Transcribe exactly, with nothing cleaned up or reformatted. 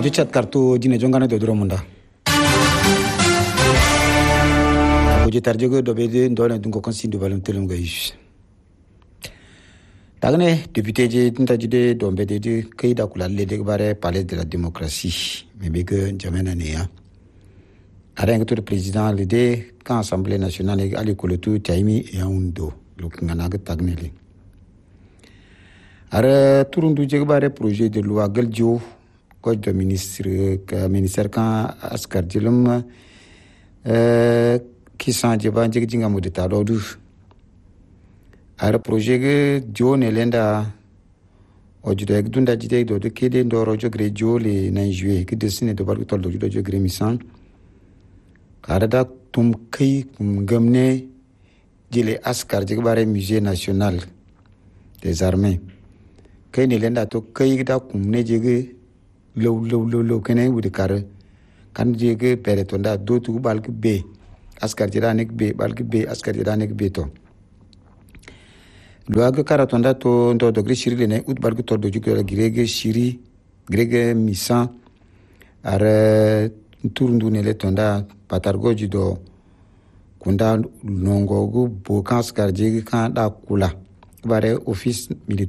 radio chat kartu dine jongana do dro munda boje tarjogo do be ndone dungo konsi do balon telum gaish tagne député je tinta jude do be de kayda kula le de bare palais de la démocratie mais be que jamena ne ya ara ngatu président le de quand assemblée nationale ali kolotu taimi ya undo lokingana ga tagne le ara turundu je bare projet de loi galjo code de ministre ka ministère kan askar dilum euh qui sont je ban je jinga mo de tadodu ara projet ge jone lenda o jude ek dunda jide do de kede ndoro jogre jole na juillet ki dessine de barku tol do jude jogre misan ara da tum kai kum gamne jile askar je bare musée national des armées kay ne lenda to kay da kum ne jege low low low low kene wudi kar kan jege pere to nda do tu balk be askar jira nek be balk be askar jira nek be to lo aga kara to nda to ndo do gri shiri le ne ut balk to do juke la grege shiri grege misan are turundu ne le to nda patargo jido kunda nongo go bo kan askar jege kan da kula bare office militaire